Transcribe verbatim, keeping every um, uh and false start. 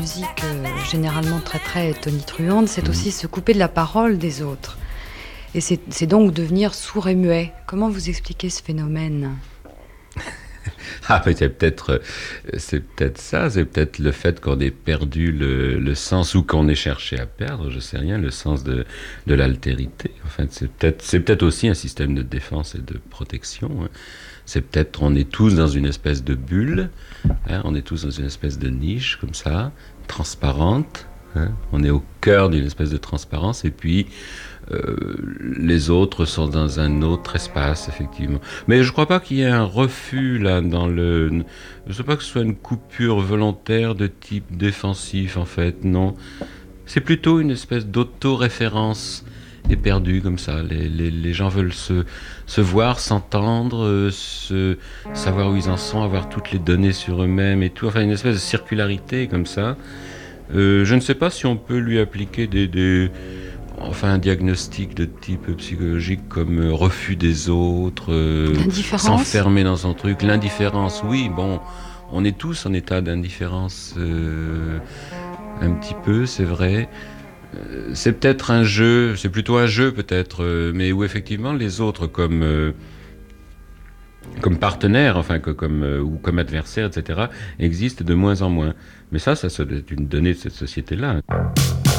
musique euh, généralement très très tonitruante, c'est aussi se couper de la parole des autres. Et c'est, c'est donc devenir sourd et muet. Comment vous expliquez ce phénomène ? Ah, mais c'est peut-être, c'est peut-être ça, c'est peut-être le fait qu'on ait perdu le, le sens ou qu'on ait cherché à perdre, je sais rien, le sens de, de l'altérité. En fait, c'est peut-être, c'est peut-être aussi un système de défense et de protection. Hein. C'est peut-être, on est tous dans une espèce de bulle, hein, on est tous dans une espèce de niche comme ça, transparente. Hein, on est au cœur d'une espèce de transparence et puis euh, les autres sont dans un autre espace, effectivement. Mais je ne crois pas qu'il y ait un refus là dans le. Je ne sais pas que ce soit une coupure volontaire de type défensif, en fait, non. C'est plutôt une espèce d'auto-référence éperdue comme ça. Les, les, les gens veulent se, se voir, s'entendre, euh, se, savoir où ils en sont, avoir toutes les données sur eux-mêmes et tout. Enfin, une espèce de circularité comme ça. Euh, je ne sais pas si on peut lui appliquer des, des, enfin un diagnostic de type psychologique comme euh, refus des autres, euh, s'enfermer dans son truc, l'indifférence. Oui, bon, on est tous en état d'indifférence euh, un petit peu, c'est vrai. Euh, c'est peut-être un jeu, c'est plutôt un jeu peut-être, euh, mais où effectivement les autres comme euh, comme partenaire, enfin que, comme euh, ou comme adversaire, et cetera, existent de moins en moins. Mais ça, ça, ça doit être une donnée de cette société-là.